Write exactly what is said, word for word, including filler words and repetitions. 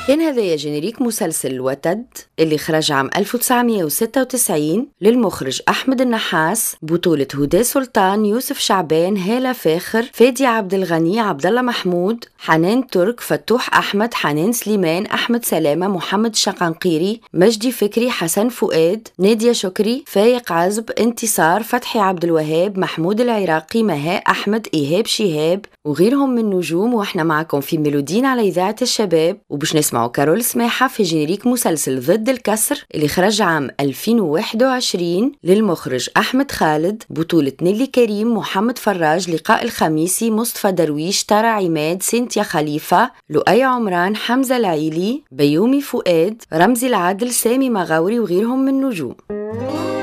كان هذا جينيريك مسلسل الوتد اللي خرج عام ألف وتسعمية وستة وتسعين للمخرج أحمد النحاس، بطولة هدى سلطان، يوسف شعبان، هالة فاخر، فادي عبد الغني، عبد الله محمود، حنان ترك، فتوح أحمد، حنان سليمان، أحمد سلامة، محمد شقنقيري، مجدي فكري، حسن فؤاد، نادية شكري، فايق عزب، انتصار، فتحي عبد الوهاب، محمود العراقي، مهاء أحمد، إيهاب شهاب وغيرهم من نجوم. واحنا معكم في ميلودين على إذاعة الشباب، وبش نسمعوا كارول سماحة في جينيريك مسلسل ضد الكسر اللي خرج عام ألفين وواحد وعشرين للمخرج أحمد خالد، بطولة نيلي كريم، محمد فراج، لقاء الخميسي، مصطفى درويش، ترى عماد، سينتيا خليفة، لؤي عمران، حمزة العيلي، بيومي فؤاد، رمزي العادل، سامي مغاوري وغيرهم من نجوم.